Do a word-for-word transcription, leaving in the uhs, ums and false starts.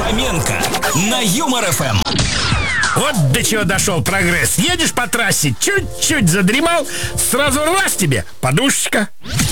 Фоменко на Юмор эф эм. Вот до чего дошел прогресс. Едешь по трассе, чуть-чуть задремал, сразу раз тебе подушечка.